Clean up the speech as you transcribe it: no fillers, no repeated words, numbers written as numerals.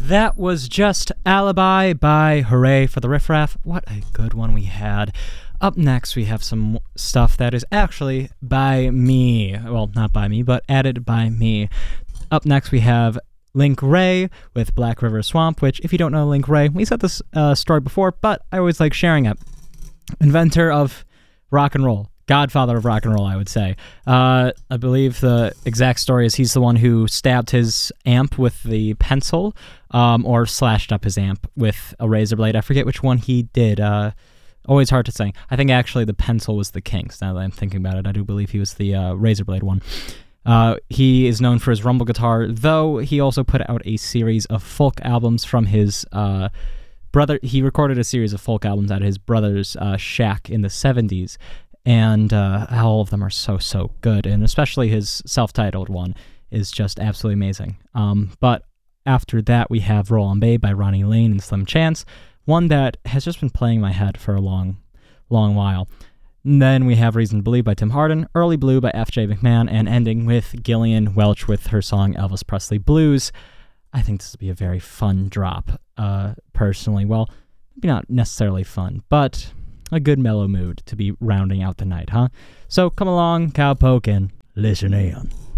That was just Alibi by Hooray for the Riff Raff. What a good one we had. Up next, we have some stuff that is actually by me. Well, not by me, but added by me. Up next, we have Link Wray with Black River Swamp, which, if you don't know Link Wray, we said this story before, but I always like sharing it. Inventor of rock and roll. Godfather of rock and roll, I would say. I believe the exact story is he's the one who stabbed his amp with the pencil, or slashed up his amp with a razor blade. I forget which one he did. Always hard to say. I think actually the pencil was the Kinks. Now that I'm thinking about it, I do believe he was the razor blade one. He is known for his rumble guitar, though he also put out a series of folk albums from his brother. He recorded a series of folk albums at his brother's shack in the 70s. And all of them are so good, and especially his self-titled one is just absolutely amazing. But after that, we have Roll on Babe by Ronnie Lane and Slim Chance, one that has just been playing in my head for a long while. And then we have Reason to Believe by Tim Hardin, Early Blue by F.J. McMahon, and ending with Gillian Welch with her song Elvis Presley Blues. I think this would be a very fun drop, personally. Well, maybe not necessarily fun, but a good mellow mood to be rounding out the night, huh? So come along, cowpoke, and listen in.